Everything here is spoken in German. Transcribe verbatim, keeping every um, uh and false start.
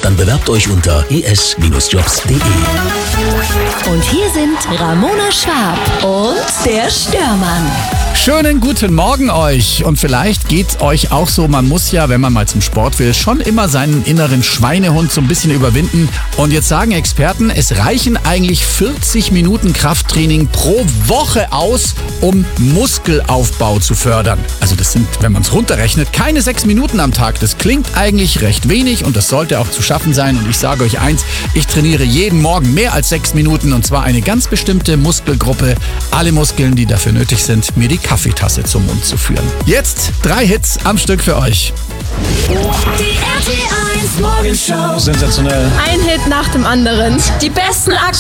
Dann bewerbt euch unter e s Bindestrich jobs punkt de. Und hier sind Ramona Schwab und der Störmann. Schönen guten Morgen euch. Und vielleicht geht's euch auch so, man muss ja, wenn man mal zum Sport will, schon immer seinen inneren Schweinehund so ein bisschen überwinden. Und jetzt sagen Experten, es reichen eigentlich vierzig Minuten Krafttraining pro Woche aus, um Muskelaufbau zu fördern. Also das sind, wenn man es runterrechnet, keine sechs Minuten am Tag. Das klingt eigentlich recht wenig und das sollte auch zu schaffen sein. Und ich sage euch eins, ich trainiere jeden Morgen mehr als sechs Minuten und zwar eine ganz bestimmte Muskelgruppe. Alle Muskeln, die dafür nötig sind, mir die Kaffeetasse zum Mund zu führen. Jetzt drei Hits am Stück für euch. Die R T eins Morgenshow. Sensationell. Ein Hit nach dem anderen. Die besten Aktionen.